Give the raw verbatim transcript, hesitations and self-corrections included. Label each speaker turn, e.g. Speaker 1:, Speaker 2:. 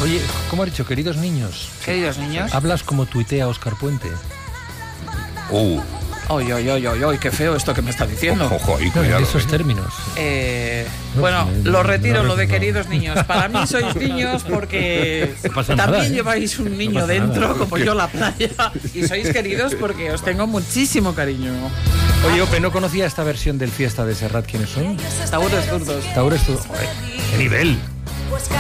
Speaker 1: Oye, ¿cómo has dicho? Queridos niños.
Speaker 2: Queridos niños.
Speaker 1: Hablas como tuitea Óscar Puente.
Speaker 3: Uh.
Speaker 2: Oy, oy, oy, oy, oy, qué feo esto que me está diciendo.
Speaker 3: Ojo, y
Speaker 1: No,
Speaker 3: cuidado.
Speaker 1: en esos
Speaker 3: ¿eh?
Speaker 1: términos.
Speaker 2: Eh,
Speaker 1: No,
Speaker 2: bueno,
Speaker 1: no,
Speaker 2: lo
Speaker 1: no,
Speaker 2: retiro,
Speaker 1: no,
Speaker 2: lo de
Speaker 1: no.
Speaker 2: queridos niños. Para mí sois niños porque
Speaker 1: No pasa
Speaker 2: también
Speaker 1: nada, ¿eh?
Speaker 2: lleváis un niño
Speaker 1: pasa
Speaker 2: dentro,
Speaker 1: nada.
Speaker 2: como yo la playa. Y sois queridos porque os tengo muchísimo cariño.
Speaker 1: Oye, Ope, no conocía esta versión del Fiesta de Serrat. ¿Quiénes son?
Speaker 2: Taúres zurdos.
Speaker 1: Taures, tú. Joder, qué nivel.